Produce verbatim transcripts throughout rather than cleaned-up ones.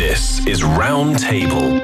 This is Roundtable.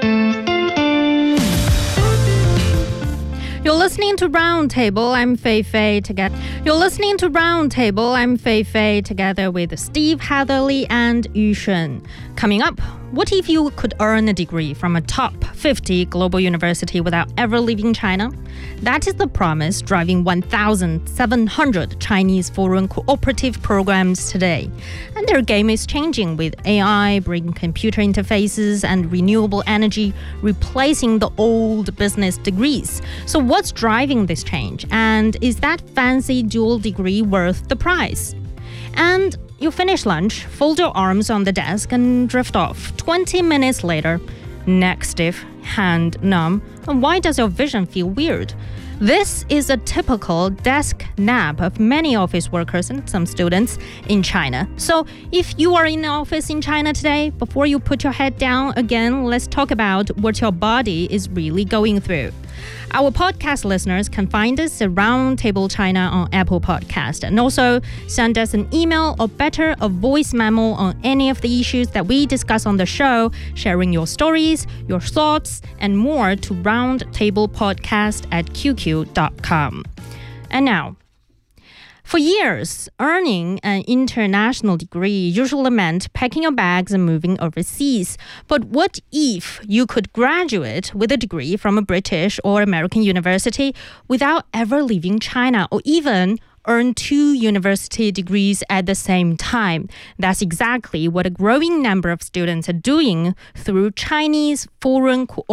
You're listening to Roundtable. I'm Fei Fei together. You're listening to Roundtable. I'm Fei Fei together with Steve Hatherley and Yu Shun. Coming up, what if you could earn a degree from a top fifty global university without ever leaving China? That is the promise driving one thousand seven hundred Chinese foreign cooperative programs today. And their game is changing with A I bringing computer interfaces and renewable energy replacing the old business degrees. So what's driving this change? And is that fancy dual degree worth the price? And you finish lunch, fold your arms on the desk and drift off. twenty minutes later, neck stiff, hand numb. And why does your vision feel weird? This is a typical desk nap of many office workers and some students in China. So if you are in an office in China today, before you put your head down again, let's talk about what your body is really going through. Our podcast listeners can find us at Roundtable China on Apple Podcast, and also send us an email or better a voice memo on any of the issues that we discuss on the show, sharing your stories, your thoughts, and more to roundtablepodcast at q q dot com. And now, for years, earning an international degree usually meant packing your bags and moving overseas. But what if you could graduate with a degree from a British or American university without ever leaving China, or even earn two university degrees at the same time? That's exactly what a growing number of students are doing through Chinese Foreign Cooperative